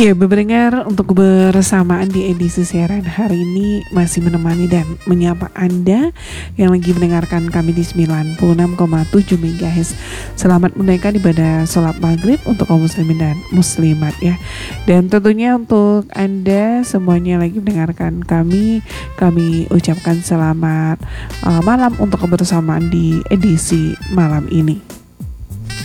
Ya, pendengar, untuk kebersamaan di edisi siaran hari ini masih menemani dan menyapa Anda yang lagi mendengarkan kami di 96,7 MHz. Selamat menunaikan ibadah sholat maghrib untuk kaum muslimin dan muslimat ya. Dan tentunya untuk Anda semuanya lagi mendengarkan kami ucapkan selamat malam untuk kebersamaan di edisi malam ini.